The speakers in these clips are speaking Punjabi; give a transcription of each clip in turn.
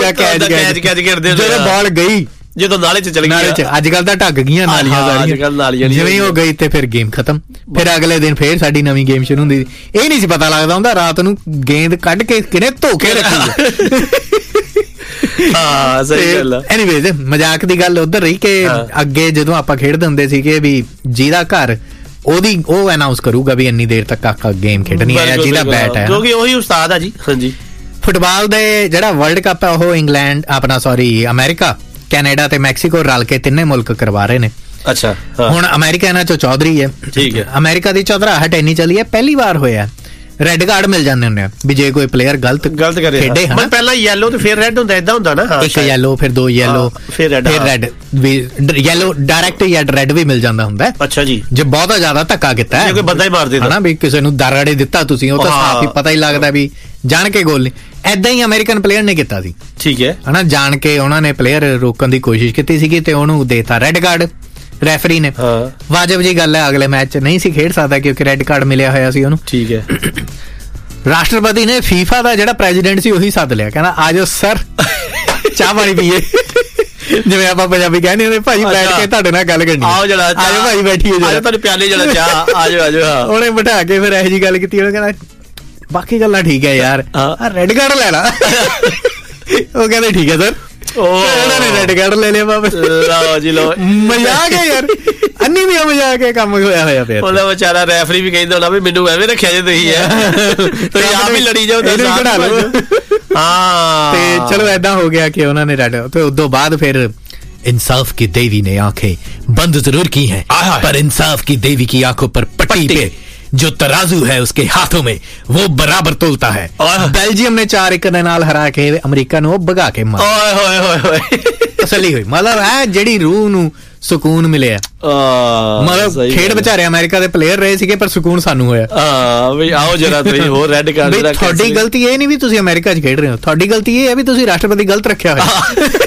ਸੀਗਾ ਕੈਚ ਕਰਦੇ ਜਦੋਂ ਬਾਲ ਗਈ, ਜਦੋਂ ਨਾਲੇ ਚ ਚਲੀ ਗਈ। ਅੱਜ ਕੱਲ ਤਾਂ ਢੱਕ ਗਈਆਂ ਨਾਲੀਆਂ ਸਾਰੀਆਂ, ਜਿਵੇਂ ਉਹ ਗਈ ਤੇ ਫਿਰ ਗੇਮ ਖਤਮ। ਫਿਰ ਅਗਲੇ ਦਿਨ ਫੇਰ ਸਾਡੀ ਨਵੀਂ ਗੇਮ ਸ਼ੁਰੂ ਹੁੰਦੀ ਸੀ। ਇਹ ਨਹੀਂ ਸੀ ਪਤਾ ਲੱਗਦਾ ਹੁੰਦਾ ਰਾਤ ਨੂੰ ਗੇਂਦ ਕੱਢ ਕੇ ਕਿਹਨੇ ਧੋ ਕੇ ਰੱਖੀ। ਹਾਂ ਸਹੀ ਗੱਲ ਆ। ਐਨੀਵੇਜ਼ ਮਜ਼ਾਕ ਦੀ ਗੱਲ ਉੱਧਰ ਰਹੀ ਕਿ ਅੱਗੇ ਜਦੋਂ ਆਪਾਂ ਖੇਡਦੇ ਹੁੰਦੇ ਸੀਗੇ ਵੀ ਜਿਹਦਾ ਘਰ ਉਹ ਅਨਾਉਂਸ ਕਰੂਗਾ ਵੀ ਇੰਨੀ ਦੇਰ ਤੱਕ ਕਾਕਾ ਗੇਮ ਖੇਡਣੀ ਹੈ, ਜਿਹਦਾ ਬੈਟ ਹੈ, ਕਿਉਂਕਿ ਉਹੀ ਉਸਤਾਦ ਆ ਜੀ। ਹਾਂਜੀ, ਫੁੱਟਬਾਲ ਦੇ ਜਿਹੜਾ ਵਰਲਡ ਕੱਪ ਹੈ ਉਹ ਇੰਗਲੈਂਡ ਅਮਰੀਕਾ, ਕੈਨੇਡਾ ਤੇ ਮੈਕਸੀਕੋ ਰਲ ਕੇ ਤਿੰਨੇ ਮੁਲਕ ਕਰਵਾ ਰਹੇ ਨੇ। ਅੱਛਾ, ਹੁਣ ਅਮਰੀਕਾ ਇਹਨਾਂ ਚੋਂ ਚੌਧਰੀ ਹੈ। ਠੀਕ ਹੈ, ਅਮਰੀਕਾ ਦੀ ਚੌਧਰਾਹਟ ਇੰਨੀ ਚੱਲੀ ਹੈ, ਪਹਿਲੀ ਵਾਰ ਹੋਇਆ ਰੈੱਡ ਕਾਰਡ ਮਿਲ ਜਾਂਦੇ ਹੁੰਦੇ ਆ ਵੀ ਜੇ ਕੋਈ ਪਲੇਅਰ ਗਲਤ ਕਰੇ ਖੇਡੇ। ਪਹਿਲਾਂ ਯੈਲੋ ਤੇ ਫਿਰ ਰੈੱਡ ਹੁੰਦਾ, ਏਦਾਂ ਹੁੰਦਾ ਨਾ। ਇੱਕ ਯੈਲੋ, ਫਿਰ 2 ਯੈਲੋ, ਫਿਰ ਰੈੱਡ ਵੀ, ਯੈਲੋ ਡਾਇਰੈਕਟ ਜਾਂ ਰੈੱਡ ਵੀ ਮਿਲ ਜਾਂਦਾ ਹੁੰਦਾ। ਅੱਛਾ ਜੀ, ਜੇ ਬਹੁਤਾ ਜ਼ਿਆਦਾ ਧੱਕਾ ਕੀਤਾ ਹੈ, ਕੋਈ ਬੰਦਾ ਹੀ ਮਾਰ ਦੇਦਾ ਹਨਾ ਵੀ ਕਿਸੇ ਨੂੰ ਦਰੜੇ ਦਿੱਤਾ ਤੁਸੀਂ, ਉਹ ਤਾਂ ਸਾਫ਼ ਹੀ ਪਤਾ ਹੀ ਲੱਗਦਾ ਵੀ ਜਾਣ ਕੇ ਗੋਲ ਨਹੀਂ। ਏਦਾਂ ਹੀ ਅਮਰੀਕਨ ਪਲੇਅਰ ਨੇ ਕੀਤਾ ਸੀ। ਠੀਕ ਹੈ, ਹਨਾ ਜਾਣ ਕੇ ਉਹਨਾਂ ਨੇ ਪਲੇਅਰ ਰੋਕਣ ਦੀ ਕੋਸ਼ਿਸ਼ ਕੀਤੀ ਸੀਗੀ ਤੇ ਉਹਨੂੰ ਦੇਤਾ ਰੈੱਡ ਕਾਰਡ ਰੈਫਰੀ ਨੇ। ਵਾਜਬ ਜੀ ਗੱਲ ਹੈ, ਅਗਲੇ ਮੈਚ 'ਚ ਨਹੀਂ ਸੀ ਖੇਡ ਸਕਦਾ ਕਿਉਂਕਿ ਰੈੱਡ ਕਾਰਡ ਮਿਲਿਆ ਹੋਇਆ ਸੀ ਉਹਨੂੰ। ਠੀਕ ਹੈ, ਰਾਸ਼ਟਰਪਤੀ ਨੇ ਫੀਫਾ ਦਾ ਜਿਹੜਾ ਪ੍ਰੈਜ਼ੀਡੈਂਟ ਸੀ ਉਹੀ ਸੱਦ ਲਿਆ, ਕਹਿੰਦਾ ਆ ਜਾਓ ਸਰ ਚਾਹ ਪਾਣੀ ਪੀਏ, ਜਿਵੇਂ ਆਪਾਂ ਪੰਜਾਬੀ ਕਹਿੰਦੇ ਹੁੰਦੇ, ਭਾਈ ਬੈਠ ਕੇ ਤੁਹਾਡੇ ਨਾਲ ਗੱਲ ਕਰਨੀ, ਆਓ ਜਰਾ ਆਜੋ ਭਾਈ ਬੈਠੀਏ, ਤੁਹਾਨੂੰ ਪਿਆਲੇ ਜਰਾ ਚਾਹ, ਆਜੋ। ਉਹਨੇ ਬਿਠਾ ਕੇ ਫਿਰ ਇਹੋ ਜਿਹੀ ਗੱਲ ਕੀਤੀ, ਉਹਨੇ ਕਹਿੰਦਾ ਬਾਕੀ ਗੱਲਾਂ ਠੀਕ ਹੈ ਯਾਰ, ਰੈੱਡ ਕਾਰਡ ਲੈ ਲਾ। ਉਹ ਕਹਿੰਦੇ ਠੀਕ ਹੈ ਸਰ, ਉਹਨਾਂ ਨੇ ਰੈੱਡ ਕਾਰਡ ਲੈ ਲਿਆ ਵਾਪਸ। ਲਓ ਜੀ ਲਓ, ਮਜ਼ਾਕ ਹੈ ਯਾਰ, ਅੰਨੀ ਵੀ ਮਜ਼ਾਕ ਹੈ, ਕੰਮ ਹੋਇਆ ਪਿਆ। ਉਹਦਾ ਵਿਚਾਰਾ ਰੈਫਰੀ ਵੀ ਕਹਿੰਦਾ ਹੋਣਾ ਵੀ ਮੈਨੂੰ ਐਵੇਂ ਰੱਖਿਆ ਜੇ ਤੁਸੀਂ ਤੁਸੀਂ ਆਪ ਹੀ ਲੜੀ ਜਾਓ। ਹਾਂ, ਤੇ ਚਲੋ ਏਦਾਂ ਹੋ ਗਿਆ ਕਿ ਉਹਨਾਂ ਨੇ ਰੈੱਡ, ਤੇ ਉਦੋਂ ਬਾਅਦ ਫਿਰ इंसाफ की देवी ने आंखें बंद जरूर की हैं, पर इंसाफ की देवी की आंखों पर पट्टी पे जो तराजू है उसके हाथों में वो बराबर तोलता है। बेल्जियम ने 4-1 ਦੇ ਨਾਲ ਹਰਾ ਕੇ ਅਮਰੀਕਾ ਨੂੰ ਭਗਾ ਕੇ ਮਾਰ ਤਸੱਲੀ ਹੋਈ। ਮਤਲਬ ਹੈ ਜਿਹੜੀ ਰੂਹ ਨੂੰ ਸਕੂਨ ਮਿਲਿਆ। ਮਤਲਬ ਖੇਡ ਵਿਚਾਰੇ ਅਮਰੀਕਾ ਦੇ ਪਲੇਅਰ ਰਹੇ ਸੀਗੇ ਪਰ ਸਕੂਨ ਸਾਨੂੰ ਹੋਇਆ। ਵੀ ਆਓ ਜਰਾ ਤੁਸੀਂ ਹੋਰ ਰੈੱਡ ਕਾਰਡ ਦਾ। ਤੁਹਾਡੀ ਗਲਤੀ ਇਹ ਨਹੀਂ ਵੀ ਤੁਸੀਂ ਅਮਰੀਕਾ 'ਚ ਖੇਡ ਰਹੇ ਹੋ, ਤੁਹਾਡੀ ਗਲਤੀ ਇਹ ਹੈ ਵੀ ਤੁਸੀਂ ਰਾਸ਼ਟਰਪਤੀ ਗਲਤ ਰੱਖਿਆ ਹੋਇਆ।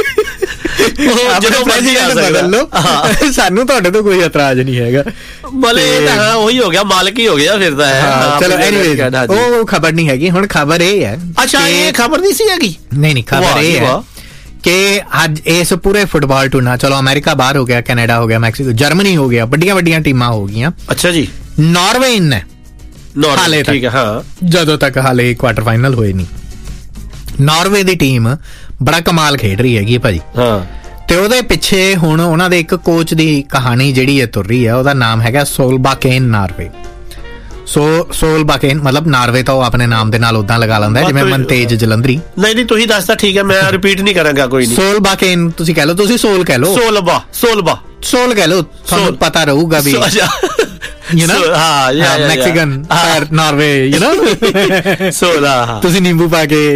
ਸਾਨੂੰ ਤੁਹਾਡੇ ਤੋਂ ਕੋਈ ਇਤਰਾਜ਼ ਨਹੀਂ ਹੈਗਾ। ਉਹੀ ਹੋ ਗਿਆ, ਮਾਲਕ ਹੀ ਹੋ ਗਿਆ ਫਿਰ ਤਾਂ। ਚਲੋ ਐਨੀਵੇਜ਼ ਉਹ ਖਬਰ ਨਹੀਂ ਹੈਗੀ। ਹੁਣ ਖਬਰ ਇਹ ਹੈ, ਅੱਛਾ ਇਹ ਖਬਰ ਨਹੀਂ ਸੀ ਹੈਗੀ। ਨਹੀਂ, ਖਬਰ ਇਹ ਹੈ ਕਿ ਅੱਜ ਇਸ ਪੂਰੇ ਫੁੱਟਬਾਲ ਟੂਰਨਾਮੈਂਟ, ਚਲੋ ਅਮਰੀਕਾ ਬਾਹਰ ਹੋ ਗਿਆ, ਕੈਨੇਡਾ ਹੋ ਗਿਆ, ਮੈਕਸੀਕੋ, ਜਰਮਨੀ ਹੋ ਗਿਆ, ਵੱਡੀਆਂ ਟੀਮਾਂ ਹੋ ਗਈਆਂ। ਅੱਛਾ ਜੀ, ਨਾਰਵੇ ਇਨ ਹੈ ਹਾਲੇ ਤੱਕ, ਜਦੋਂ ਤੱਕ ਹਾਲੇ ਕੁਆਟਰ ਫਾਈਨਲ ਹੋਏ ਨਹੀਂ। ਨਾਰਵੇ ਦੀ ਟੀਮ ਬੜਾ ਕਮਾਲ ਖੇਡ ਰਹੀ ਹੈਗੀ ਭਾਜੀ। ਤੇ ਉਹਦੇ ਪਿੱਛੇ ਹੁਣ ਉਹਨਾਂ ਦੇ ਇੱਕ ਕੋਚ ਦੀ ਕਹਾਣੀ ਜਿਹੜੀ ਹੈ ਤੁਰ ਰਹੀ ਹੈ। ਉਹਦਾ ਨਾਮ ਹੈਗਾ ਸੋਲਬਾਕੇਨ ਨਾਰਵੇ। ਸੋਲਬਾਕੇਨ ਮਤਲਬ ਨਾਰਵੇ ਤਾਂ ਉਹ ਆਪਣੇ ਨਾਮ ਦੇ ਨਾਲ ਉਦਾਂ ਲਗਾ ਲੈਂਦਾ ਜਿਵੇਂ ਮਨਤੇਜ ਜਲੰਧਰੀ। ਨਹੀਂ ਤੁਸੀਂ ਦੱਸਦਾ, ਠੀਕ ਹੈ, ਮੈਂ ਰਿਪੀਟ ਨਹੀਂ ਕਰਾਂਗਾ। ਕੋਈ ਨਹੀਂ, ਸੋਲਬਾਕੇਨ ਤੁਸੀਂ ਕਹਿ ਲਓ, ਤੁਸੀਂ ਸੋਲ ਕਹਿ ਲਓ, ਸੋਲ ਕਹਿ ਲਓ, ਤੁਹਾਨੂੰ ਪਤਾ ਰਹੂਗਾ ਵੀ you know, Mexican Norway, you know, ਸੋਲ। ਤੁਸੀਂ ਨਿੰਬੂ ਪਾ ਕੇ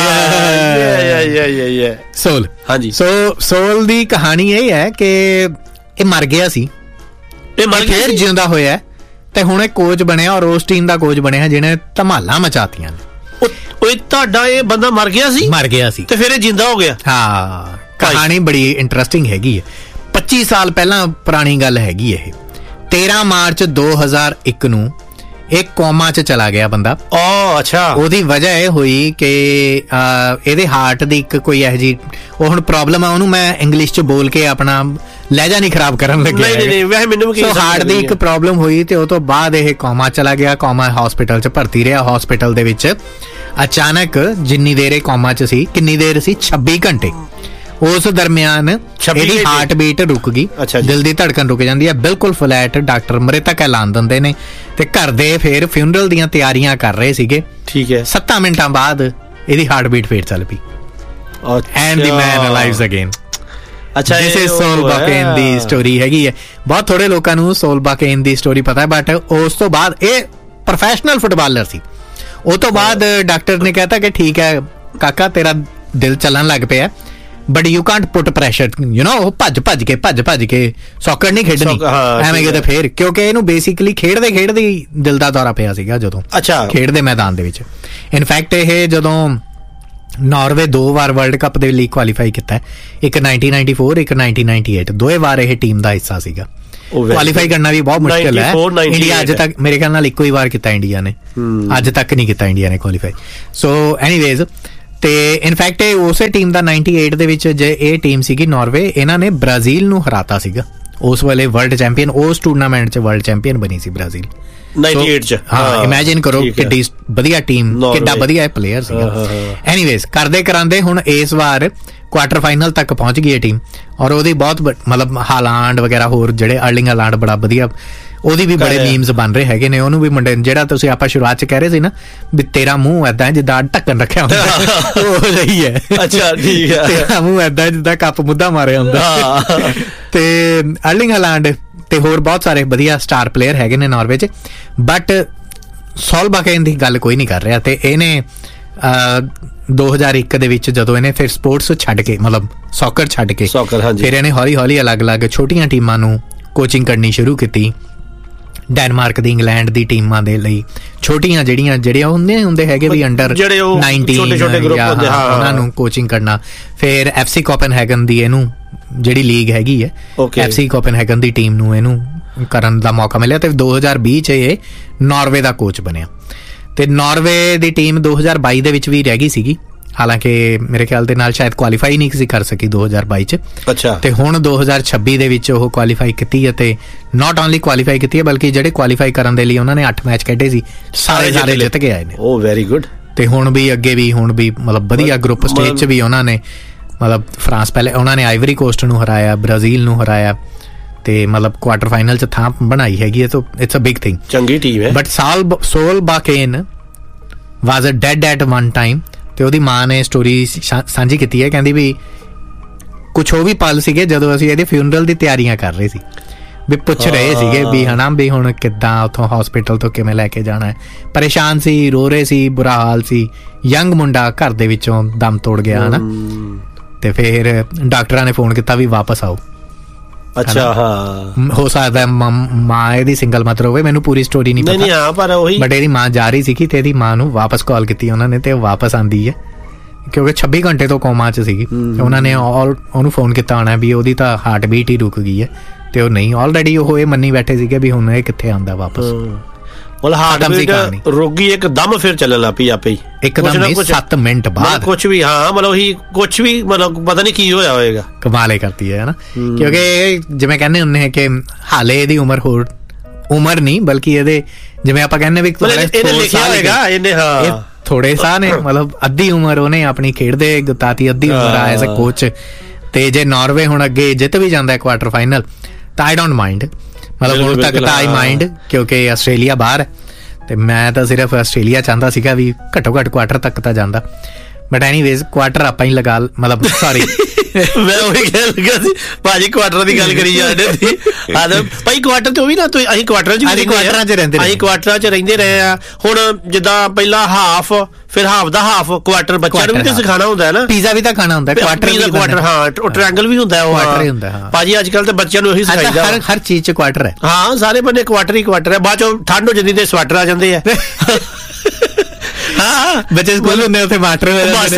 ਜਿਹੜੀ ਸੋਲ। ਹਾਂਜੀ, ਸੋਲ ਦੀ ਕਹਾਣੀ ਇਹ ਹੈ ਕਿ ਇਹ ਮਰ ਗਿਆ ਸੀ, ਫਿਰ ਜਿਉਂਦਾ ਹੋਇਆ ਤੇ ਹੁਣ ਇਹ ਕੋਚ ਬਣਿਆ ਔਰ ਉਸ ਟੀਮ ਦਾ ਕੋਚ ਬਣਿਆ ਜਿਹਨੇ ਧਮਾਲਾਂ ਮਚਾਤੀਆਂ ਨੇ। ਤੁਹਾਡਾ ਇਹ ਬੰਦਾ ਮਰ ਗਿਆ ਸੀ ਤੇ ਫਿਰ ਇਹ ਜਿੰਦਾ ਹੋ ਗਿਆ। ਹਾਂ, ਕਹਾਣੀ ਬੜੀ ਇੰਟਰਸਟਿੰਗ ਹੈਗੀ ਹੈ। 25 ਸਾਲ ਪਹਿਲਾਂ ਪੁਰਾਣੀ ਗੱਲ ਹੈਗੀ ਇਹ। 13 ਮਾਰਚ 2001 ਨੂੰ ਇਹ ਕੋਮਾ 'ਚ ਚਲਾ ਗਿਆ ਬੰਦਾ। ਅੱਛਾ। ਉਹਦੀ ਵਜ੍ਹਾ ਇਹ ਹੋਈ ਕਿ ਇਹਦੇ ਹਾਰਟ ਦੀ ਇੱਕ ਕੋਈ ਇਹੋ ਜਿਹੀ ਉਹ ਹੁਣ ਪ੍ਰੋਬਲਮ ਆ, ਉਹਨੂੰ ਮੈਂ ਇੰਗਲਿਸ਼ 'ਚ ਬੋਲ ਕੇ ਆਪਣਾ ਲਹਿਜਾ ਨਹੀਂ ਖਰਾਬ ਕਰਨ ਲੱਗਿਆ। ਨਹੀਂ ਵੈਸੇ ਮੈਨੂੰ ਹਾਰਟ ਦੀ ਇੱਕ ਪ੍ਰੋਬਲਮ ਹੋਈ ਤੇ ਉਹ ਤੋਂ ਬਾਅਦ ਇਹ ਕੋਮਾ ਚਲਾ ਗਿਆ। ਕੋਮਾ ਹਸਪੀਟਲ 'ਚ ਭਰਤੀ ਰਿਹਾ। ਹਸਪੀਟਲ ਦੇ ਵਿੱਚ ਅਚਾਨਕ ਜਿੰਨੀ ਦੇਰ ਇਹ ਕੋਮਾ 'ਚ ਸੀ, ਕਿੰਨੀ ਦੇਰ ਸੀ, 26 ਘੰਟੇ। ਉਸ ਦਰਮਿਆਨ ਇਹਦੀ ਹਾਰਟ ਬੀਟ ਰੁਕ ਗਈ, ਦਿਲ ਦੀ ਧੜਕਨ ਰੁਕ ਜਾਂਦੀ ਹੈ ਬਿਲਕੁਲ ਫਲੈਟ। ਡਾਕਟਰ ਮ੍ਰਿਤਕ ਐਲਾਨ ਦਿੰਦੇ ਨੇ ਤੇ ਘਰ ਦੇ ਫਿਰ ਫਿਊਨਰਲ ਦੀਆਂ ਤਿਆਰੀਆਂ ਕਰ ਰਹੇ ਸੀਗੇ। ਠੀਕ ਹੈ, 7 ਮਿੰਟਾਂ ਬਾਅਦ ਇਹਦੀ ਹਾਰਟ ਬੀਟ ਫੇਰ ਚੱਲ ਪਈ। And the man ਅਲਾਈਵਸ again. ਅੱਛਾ, ਦਿਸ ਇਜ਼ ਸੋਲਬਾਕੇਨ ਦੀ ਸਟੋਰੀ ਹੈਗੀ ਹੈ। ਬਹੁਤ ਥੋੜੇ ਲੋਕਾਂ ਨੂੰ ਸੋਲਬਾਕੇਨ ਦੀ ਸਟੋਰੀ ਪਤਾ ਹੈ, ਬਟ ਉਸ ਤੋਂ ਬਾਅਦ ਇਹ ਪ੍ਰੋਫੈਸ਼ਨਲ ਫੁੱਟਬਾਲਰ ਸੀ। ਉਹ ਤੋਂ ਬਾਅਦ ਡਾਕਟਰ ਨੇ ਕਹਿਤਾ ਕਿ ਠੀਕ ਹੈ ਕਾਕਾ, ਤੇਰਾ ਦਿਲ ਚੱਲਣ ਲੱਗ ਪਿਆ, but you Kant put pressure, you know. ਉਹ ਭੱਜ ਕੇ ਸੌਕਰ ਨਹੀਂ ਖੇਡਣੀ ਐਵੇਂ ਕਿਤੇ ਫੇਰ, ਕਿਉਂਕਿ ਇਹਨੂੰ ਬੇਸਿਕਲੀ ਖੇਡਦੇ ਦਿਲ ਦਾ ਦੌਰਾ ਪਿਆ ਸੀਗਾ ਜਦੋਂ ਖੇਡ ਦੇ ਮੈਦਾਨ ਦੇ ਵਿੱਚ। ਇਨਫੈਕਟ ਇਹ ਜਦੋਂ ਨਾਰਵੇ 2 ਵਾਰ ਵਰਲਡ ਕੱਪ ਦੇ ਲਈ ਕੁਆਲੀਫਾਈ ਕੀਤਾ, ਇੱਕ 1994, ਇੱਕ 1998, ਦੋਵੇਂ ਵਾਰ ਇਹ ਟੀਮ ਦਾ ਹਿੱਸਾ ਸੀਗਾ। ਕੁਆਲੀਫਾਈ ਕਰਨਾ ਵੀ ਬਹੁਤ ਮੁਸ਼ਕਿਲ ਹੈ। ਇੰਡੀਆ ਅੱਜ ਤੱਕ ਮੇਰੇ ਖਿਆਲ ਨਾਲ ਇੱਕੋ ਹੀ ਵਾਰ ਕੀਤਾ ਇੰਡੀਆ ਨੇ, ਅੱਜ ਤੱਕ ਨਹੀਂ ਕੀਤਾ ਇੰਡੀਆ ਨੇ ਕੁਆਲੀਫਾਈ। ਸੋ ਐਨੀਵੇਜ਼ ਤੇ ਇਨਫੈਕਟ ਇਹ ਉਸੇ ਟੀਮ ਦਾ 98 ਦੇ ਵਿੱਚ ਜੇ ਇਹ ਟੀਮ ਸੀਗੀ ਨਾਰਵੇ, ਇਹਨਾਂ ਨੇ ਬ੍ਰਾਜ਼ੀਲ ਨੂੰ ਹਰਾਤਾ ਸੀਗਾ ਉਸ ਵੇਲੇ ਵਰਲਡ ਚੈਂਪੀਅਨ, ਉਸ ਟੂਰਨਾਮੈਂਟ 'ਚ ਵਰਲਡ ਚੈਂਪੀਅਨ ਬਣੀ ਸੀ ਬ੍ਰਾਜ਼ੀਲ 98 'ਚ। ਹਾਂ, ਇਮੇਜਿਨ ਕਰੋ ਕਿੱਡੀ ਵਧੀਆ ਟੀਮ, ਕਿੱਡਾ ਵਧੀਆ ਪਲੇਅਰ ਸੀਗਾ। ਐਨੀਵੇਜ਼ ਕਰਦੇ ਕਰਾਂਦੇ ਹੁਣ ਇਸ ਵਾਰ ਕੁਆਟਰ ਫਾਈਨਲ ਤੱਕ ਪਹੁੰਚ ਗਈ ਇਹ ਟੀਮ, ਔਰ ਉਹਦੀ ਬਹੁਤ ਮਤਲਬ ਹਾਲਾਂਡ ਵਗੈਰਾ ਹੋਰ ਜਿਹੜੇ ਅਰਲਿੰਗ ਹਾਲਾਂਡ ਬੜਾ ਵਧੀਆ, ਉਹਦੀ ਵੀ ਬੜੇ ਮੀਮਸ ਬਣ ਰਹੇ ਹੈਗੇ ਨੇ। ਉਹਨੂੰ ਵੀ ਮੁੰਡੇ ਜਿਹੜਾ ਤੁਸੀਂ ਆਪਾਂ ਸ਼ੁਰੂਆਤ 'ਚ ਕਹਿ ਰਹੇ ਸੀ ਨਾ ਵੀ ਤੇਰਾ ਮੂੰਹ ਏਦਾਂ ਜਿੱਦਾਂ ਢੱਕਣ ਰੱਖਿਆ ਹੁੰਦਾ, ਉਹ ਰਹੀ ਹੈ। ਅੱਛਾ ਠੀਕ ਹੈ, ਤੇਰਾ ਮੂੰਹ ਏਦਾਂ ਜਿੱਦਾਂ ਕੱਪ ਮੁੱਦਾ ਮਾਰਿਆ ਹੁੰਦਾ। ਤੇ ਅਰਲਿੰਗ ਹਾਲਾਂਡ ਤੇ ਹੋਰ ਬਹੁਤ ਸਾਰੇ ਵਧੀਆ ਸਟਾਰ ਪਲੇਅਰ ਹੈਗੇ ਨੇ ਨਾਰਵੇ 'ਚ, ਬਟ ਸੋਲਬਾਕੇਨ ਦੀ ਗੱਲ ਕੋਈ ਨਹੀਂ ਕਰ ਰਿਹਾ। ਤੇ ਇਹਨੇ 2001 ਦੇ ਵਿੱਚ ਜਦੋਂ ਇਹਨੇ ਫਿਰ ਸਪੋਰਟਸ ਛੱਡ ਕੇ, ਮਤਲਬ ਸੌਕਰ ਛੱਡ ਕੇ, ਫਿਰ ਇਹਨੇ ਹੌਲੀ ਹੌਲੀ ਅਲੱਗ-ਅਲੱਗ ਛੋਟੀਆਂ ਟੀਮਾਂ ਨੂੰ ਕੋਚਿੰਗ ਕਰਨੀ ਸ਼ੁਰੂ ਕੀਤੀ। ਡੈਨਮਾਰਕ ਦੀ, ਇੰਗਲੈਂਡ ਦੀ ਟੀਮਾਂ ਦੇ ਲਈ ਛੋਟੀਆਂ ਜਿਹੜੀਆਂ ਹੁੰਦੇ ਹੈਗੇ ਵੀ ਅੰਡਰ 19 ਛੋਟੇ ਗਰੁੱਪ ਹੁੰਦੇ, ਉਹਨਾਂ ਨੂੰ ਕੋਚਿੰਗ ਕਰਨਾ। ਫਿਰ FC ਕੋਪਨਹੈਗਨ ਦੀ ਇਹਨੂੰ ਜਿਹੜੀ ਲੀਗ ਹੈਗੀ ਹੈ, FC ਕੋਪਨਹੈਗਨ ਦੀ ਟੀਮ ਨੂੰ ਇਹਨੂੰ ਕਰਨ ਦਾ ਮੌਕਾ ਮਿਲਿਆ ਤੇ 2020 'ਚ ਇਹ ਨਾਰਵੇ ਦਾ ਕੋਚ ਬਣਿਆ। ਤੇ ਨਾਰਵੇ ਦੀ ਟੀਮ 2022 ਦੇ ਵਿੱਚ ਵੀ ਰਹਿ ਗਈ ਸੀਗੀ, ਹਾਲਾਂਕਿ ਮੇਰੇ ਖਿਆਲ ਦੇ ਨਾਲ ਸ਼ਾਇਦ ਕੁਆਲੀਫਾਈ ਨਹੀਂ ਸੀ ਕਰ ਸਕੀ 2022 'ਚ। ਅੱਛਾ। ਤੇ ਹੁਣ 2026 ਦੇ ਵਿੱਚ ਉਹ ਕੁਆਲੀਫਾਈ ਕੀਤੀ ਹੈ, ਤੇ ਨਾਟ ਓਨਲੀ ਕੁਆਲੀਫਾਈ ਕੀਤੀ ਹੈ ਬਲਕਿ ਜਿਹੜੇ ਕੁਆਲੀਫਾਈ ਕਰਨ ਦੇ ਲਈ ਉਹਨਾਂ ਨੇ 8 ਮੈਚ ਖੇਡੇ ਸੀ, ਸਾਰੇ ਜਿੱਤ ਕੇ ਆਏ ਨੇ। ਓ ਵੈਰੀ ਗੁੱਡ। ਤੇ ਹੁਣ ਵੀ ਅੱਗੇ ਵੀ ਮਤਲਬ ਵਧੀਆ ਗਰੁੱਪ ਸਟੇਜ 'ਚ ਵੀ ਉਹਨਾਂ ਨੇ ਮਤਲਬ ਫਰਾਂਸ ਪਹਿਲੇ ਉਹਨਾਂ ਨੇ ਆਈਵਰੀ ਕੋਸਟ ਨੂੰ ਹਰਾਇਆ, ਬ੍ਰਾਜ਼ੀਲ ਨੂੰ ਹਰਾਇਆ, ਤੇ ਮਤਲਬ ਕੁਆਟਰ ਫਾਈਨਲ 'ਚ ਥਾਂ ਬਣਾਈ ਹੈਗੀ ਹੈ। ਤਾਂ ਇਟਸ ਅ ਬਿਗ ਥਿੰਗ, ਚੰਗੀ ਟੀਮ ਹੈ। But ਸੋਲਬਾਕੇਨ was a dad at one time. ਤੇ ਉਹਦੀ ਮਾਂ ਨੇ ਸਟੋਰੀ ਸਾਂਝੀ ਕੀਤੀ ਹੈ, ਕਹਿੰਦੀ ਵੀ ਕੁਛ ਉਹ ਵੀ ਪਲ ਸੀਗੇ ਜਦੋਂ ਅਸੀਂ ਇਹਦੇ ਫਿਊਨਰਲ ਦੀ ਤਿਆਰੀਆਂ ਕਰ ਰਹੇ ਸੀ, ਵੀ ਪੁੱਛ ਰਹੇ ਸੀਗੇ ਵੀ ਹਨਾ ਵੀ ਹੁਣ ਕਿੱਦਾਂ ਉੱਥੋਂ ਹਸਪੀਟਲ ਤੋਂ ਕਿਵੇਂ ਲੈ ਕੇ ਜਾਣਾ ਹੈ। ਪਰੇਸ਼ਾਨ ਸੀ, ਰੋ ਰਹੇ ਸੀ, ਬੁਰਾ ਹਾਲ ਸੀ। ਯੰਗ ਮੁੰਡਾ ਘਰ ਦੇ ਵਿੱਚੋਂ ਦਮ ਤੋੜ ਗਿਆ ਹਨਾ, ਤੇ ਫਿਰ ਡਾਕਟਰਾਂ ਨੇ ਫੋਨ ਕੀਤਾ ਵੀ ਵਾਪਸ ਆਓ। ਅੱਛਾ, ਹਾਂ ਹੋ ਸਕਦਾ ਮਾਂ ਇਹਦੀ ਸਿੰਗਲ ਮਦਰ ਹੋਵੇ, ਮੈਨੂੰ ਪੂਰੀ ਸਟੋਰੀ ਨਹੀਂ ਪਤਾ, ਪਰ ਉਹੀ ਬਟ ਇਹਦੀ ਮਾਂ ਜਾ ਰਹੀ ਸੀਗੀ ਤੇ ਇਹਦੀ ਮਾਂ ਨੂੰ ਵਾਪਸ ਕਾਲ ਕੀਤੀ ਉਹਨਾਂ ਨੇ, ਤੇ ਉਹ ਵਾਪਸ ਆਂਦੀ ਹੈ ਕਿਉਂਕਿ 26 ਘੰਟੇ ਤੋਂ ਕੋਮਾ 'ਚ ਸੀਗੀ। ਉਹਨਾਂ ਨੇ ਉਹਨੂੰ ਫੋਨ ਕੀਤਾ ਹੋਣਾ ਵੀ ਉਹਦੀ ਤਾਂ ਹਾਰਟ ਬੀਟ ਹੀ ਰੁਕ ਗਈ ਹੈ, ਤੇ ਉਹ ਨਹੀਂ, ਆਲਰੇਡੀ ਉਹ ਇਹ ਮੰਨੀ ਬੈਠੇ ਸੀਗੇ ਵੀ ਹੁਣ ਇਹ ਕਿੱਥੇ ਆਉਂਦਾ ਵਾਪਸ। ਰੋਗੀ ਇੱਕਦਮ ਫਿਰ ਚੱਲਣ ਲੱਗ ਪਈ ਆਪੇ ਹੀ, ਇੱਕਦਮ 7 ਮਿੰਟ ਬਾਅਦ ਕੁਛ ਵੀ, ਹਾਂ ਮਤਲਬ ਉਹੀ ਕੁਛ ਵੀ, ਮਤਲਬ ਪਤਾ ਨਹੀਂ ਕੀ ਹੋਇਆ ਹੋਏਗਾ। ਕਮਾਲੇ ਕਰਤੀ ਹੈ ਨਾ, ਕਿਉਂਕਿ ਜਿਵੇਂ ਕਹਿੰਦੇ ਹੁੰਦੇ ਹੈ ਕਿ ਹਾਲੇ ਇਹਦੀ ਉਮਰ ਨਹੀਂ ਬਲਕਿ ਇਹਦੇ ਜਿਵੇਂ ਆਪਾਂ ਕਹਿੰਦੇ ਵੀ ਲਿਖਿਆ ਹੋਏਗਾ ਇਹਨੇ, ਹਾਂ ਥੋੜੇ ਸਾਹ ਨੇ, ਮਤਲਬ ਅੱਧੀ ਉਮਰ ਉਹਨੇ ਆਪਣੀ ਖੇਡਦੇ ਗੁਤਾਤੀ, ਅੱਧੀ ਉਮਰ ਆ ਐਜ਼ ਅ ਕੋਚ। ਤੇ ਜੇ ਨਾਰਵੇ ਹੁਣ ਅੱਗੇ ਜਿੱਤ ਵੀ ਜਾਂਦਾ ਹੈ ਕੁਆਟਰ ਫਾਈਨਲ ਤਾਂ ਆਈ ਡੋਂਟ ਮਾਈਂਡ, ਮਤਲਬ ਹੁਣ ਤੱਕ ਤਾਂ ਆਈ ਮਾਈਂਡ ਕਿਉਂਕਿ ਆਸਟ੍ਰੇਲੀਆ ਬਾਹਰ ਹੈ, ਤੇ ਮੈਂ ਤਾਂ ਸਿਰਫ ਆਸਟ੍ਰੇਲੀਆ ਚਾਹੁੰਦਾ ਸੀਗਾ ਵੀ ਘੱਟੋ ਘੱਟ ਕੁਆਟਰ ਤੱਕ ਤਾਂ ਜਾਂਦਾ। ਬਟ ਐਨੀਵੇਜ਼ ਕੁਆਟਰ ਆਪਾਂ ਹੀ ਲਗਾ, ਮਤਲਬ ਸੌਰੀ ਮੈਂ ਉਹੀ ਕਹਿ ਲੱਗਾ ਸੀ ਭਾਜੀ ਕੁਆਟਰ ਦੀ ਗੱਲ ਕਰੀ ਜਾਂਦੇ ਸੀ। ਭਾਈ ਕੁਆਟਰ ਚ ਉਹ ਵੀ ਨਾ, ਅਸੀਂ ਕੁਆਟਰਾਂ ਚ ਰਹਿੰਦੇ, ਅਸੀਂ ਕੁਆਟਰਾਂ ਚ ਰਹਿੰਦੇ ਰਹੇ ਆ। ਹੁਣ ਜਿੱਦਾਂ ਪਹਿਲਾਂ ਹਾਫ, ਫਿਰ ਹਾਫ ਦਾ ਹਾਫ ਕੁਆਟਰ, ਬੱਚਿਆਂ ਨੂੰ ਵੀ ਤਾਂ ਸਿਖਾਉਣਾ ਹੁੰਦਾ ਨਾ, ਪੀਜ਼ਾ ਵੀ ਤਾਂ ਖਾਣਾ ਹੁੰਦਾ ਕੁਆਟਰ, ਹਾਂ ਟ੍ਰਾਇੰਗਲ ਵੀ ਹੁੰਦਾ, ਉਹ ਭਾਜੀ ਅੱਜ ਕੱਲ ਤਾਂ ਬੱਚਿਆਂ ਨੂੰ ਉਹੀ ਸਿਖਾਈਦਾ, ਹਰ ਚੀਜ਼ ਚ ਕੁਆਟਰ ਹੈ। ਹਾਂ ਸਾਰੇ ਬੰਦੇ ਕੁਆਟਰ ਹੀ ਕੁਆਟਰ ਹੈ। ਬਾਅਦ ਚੋਂ ਠੰਡ ਹੋ ਜਾਂਦੀ ਤੇ ਸਵੈਟਰ ਆ ਜਾਂਦੇ ਆ। ਹਾਂ ਬੱਚੇ ਸਕੂਲ ਹੁੰਦੇ ਉੱਥੇ ਮਾਸਟਰ,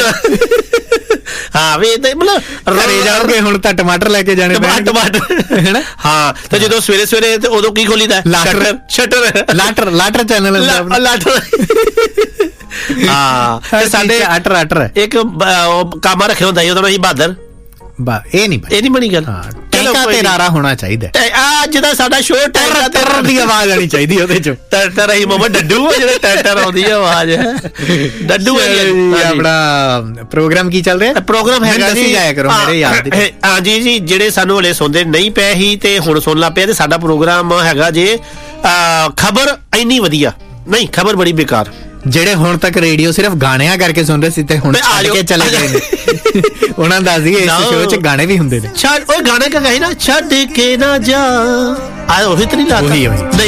ਹਾਂ ਵੀ ਮਤਲਬ ਘਰੇ ਜਾਓਗੇ ਹੁਣ ਤਾਂ ਟਮਾਟਰ ਲੈ ਕੇ ਜਾਣੇ, ਟਮਾਟਰ ਹੈਨਾ। ਹਾਂ ਤੇ ਜਦੋਂ ਸਵੇਰੇ ਸਵੇਰੇ ਤੇ ਉਦੋਂ ਕੀ ਖੋਲੀਦਾ, ਲਾਟਰ ਚੈਨਲ, ਲਾਟਰ। ਹਾਂ ਸਾਡੇ ਅਟਰ ਇੱਕ ਕਾਮਾ ਰੱਖਿਆ ਹੁੰਦਾ ਸੀ, ਉਹਦਾ ਅਸੀਂ ਬਹਾਦਰ, ਇਹ ਨਹੀਂ ਬਣੀ ਗੱਲ। ਟੈਂਕਾ ਤੇ ਰਾਰਾ ਹੋਣਾ ਚਾਹੀਦਾ, ਅੱਜ ਦਾ ਸਾਡਾ ਸ਼ੋਅ ਟੈਂਕਾ ਦੀ ਆਵਾਜ਼ ਆਣੀ ਚਾਹੀਦੀ ਉਹਦੇ ਚੋਂ। ਟਰ ਹੀ ਮਮਾ ਡੱਡੂ ਜਿਹੜੇ ਟਰ ਆਉਂਦੀ ਹੈ ਆਵਾਜ਼, ਡੱਡੂ। ਆਪਣਾ ਪ੍ਰੋਗਰਾਮ ਕੀ ਚੱਲ ਰਿਹਾ? ਪ੍ਰੋਗਰਾਮ ਹੈਗਾ ਜੀ, ਜਾਇਆ ਕਰੋ ਮੇਰੇ ਯਾਦ। ਹਾਂ ਜੀ ਜਿਹੜੇ ਸਾਨੂੰ ਹਲੇ ਸੁਣਦੇ ਨਹੀਂ ਪਏ ਸੀ ਤੇ ਹੁਣ ਸੁਣ ਲੱਗ ਪਿਆ, ਤੇ ਸਾਡਾ ਪ੍ਰੋਗਰਾਮ ਹੈਗਾ ਜੇ ਖਬਰ ਇੰਨੀ ਵਧੀਆ ਨਹੀਂ, ਖਬਰ ਬੜੀ ਬੇਕਾਰ। ਜਿਹੜੇ ਹੁਣ ਤੱਕ ਰੇਡੀਓ ਸਿਰਫ ਗਾਣਿਆਂ ਕਰਕੇ ਸੁਣ ਰਹੇ ਸੀ ਤੇ ਹੁਣ ਛੱਡ ਕੇ ਚਲੇ ਗਏ ਨੇ, ਉਹਨਾਂ ਦਾ ਸੀ ਇਸ ਸ਼ੋਅ 'ਚ ਗਾਣੇ ਵੀ ਹੁੰਦੇ ਨੇ। ਛੱਡ ਉਹ ਗਾਣੇ ਕਹੇ ਨਾ, ਛੱਡ ਕੇ ਨਾ ਜਾ, ਉਹੀ ਤਰੀ ਲਾ, ਨਹੀਂ